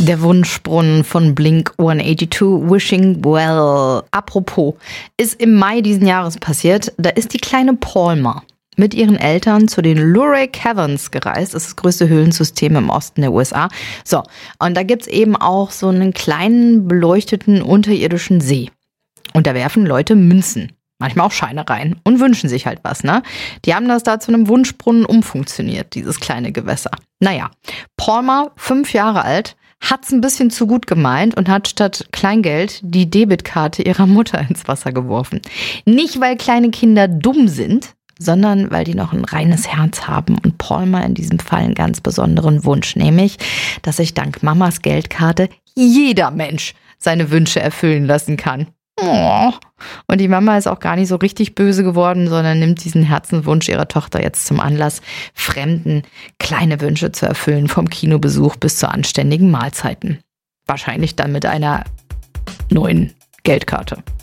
Der Wunschbrunnen von Blink 182, Wishing Well. Apropos, ist im Mai diesen Jahres passiert. Da ist die kleine Palmer mit ihren Eltern zu den Luray Caverns gereist. Das ist das größte Höhlensystem im Osten der USA. So, und da gibt's eben auch so einen kleinen beleuchteten unterirdischen See. Und da werfen Leute Münzen, manchmal auch Scheine rein und wünschen sich halt was, ne? Die haben das da zu einem Wunschbrunnen umfunktioniert, dieses kleine Gewässer. Naja, Palmer, 5 Jahre alt, hat's ein bisschen zu gut gemeint und hat statt Kleingeld die Debitkarte ihrer Mutter ins Wasser geworfen. Nicht, weil kleine Kinder dumm sind, sondern weil die noch ein reines Herz haben und Palmer in diesem Fall einen ganz besonderen Wunsch, nämlich, dass sich dank Mamas Geldkarte jeder Mensch seine Wünsche erfüllen lassen kann. Oh. Und die Mama ist auch gar nicht so richtig böse geworden, sondern nimmt diesen Herzenswunsch ihrer Tochter jetzt zum Anlass, Fremden kleine Wünsche zu erfüllen, vom Kinobesuch bis zu anständigen Mahlzeiten. Wahrscheinlich dann mit einer neuen Geldkarte.